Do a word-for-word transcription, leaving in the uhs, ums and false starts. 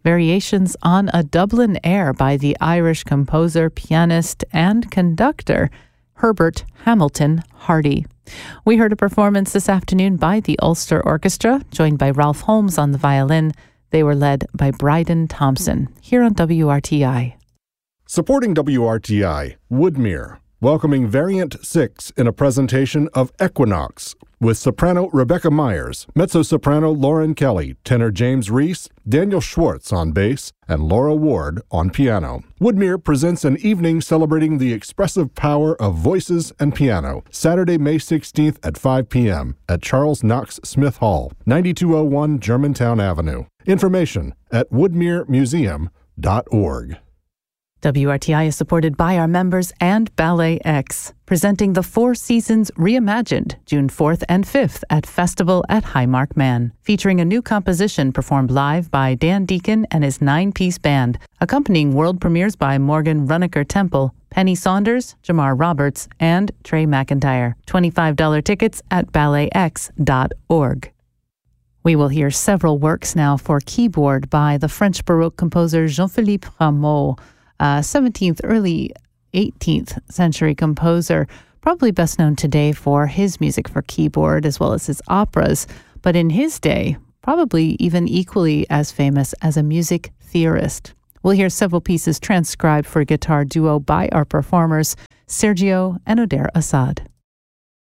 Variations on a Dublin Air by the Irish composer, pianist, and conductor Herbert Hamilton Hardy. We heard a performance this afternoon by the Ulster Orchestra, joined by Ralph Holmes on the violin. They were led by Bryden Thompson, here on W R T I. Supporting W R T I, Woodmere, welcoming Variant six in a presentation of Equinox, with soprano Rebecca Myers, mezzo-soprano Lauren Kelly, tenor James Reese, Daniel Schwartz on bass, and Laura Ward on piano. Woodmere presents an evening celebrating the expressive power of voices and piano, Saturday, May sixteenth at five p.m. at Charles Knox Smith Hall, ninety-two oh one Germantown Avenue. Information at woodmere museum dot org. W R T I is supported by our members and Ballet X, presenting the Four Seasons Reimagined, June fourth and fifth at Festival at Highmark Man, featuring a new composition performed live by Dan Deacon and his nine-piece band, accompanying world premieres by Morgan Runneker Temple, Penny Saunders, Jamar Roberts, and Trey McIntyre. twenty-five dollars tickets at ballet x dot org. We will hear several works now for keyboard by the French Baroque composer Jean-Philippe Rameau, a seventeenth, early eighteenth century composer, probably best known today for his music for keyboard as well as his operas, but in his day, probably even equally as famous as a music theorist. We'll hear several pieces transcribed for guitar duo by our performers, Sergio and Oder Assad.